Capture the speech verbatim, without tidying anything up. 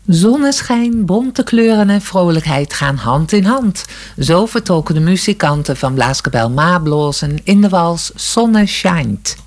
Zonneschijn, bonte kleuren en vrolijkheid gaan hand in hand. Zo vertolken de muzikanten van Blaaskapel Maablozen in de wals Sonne schijnt.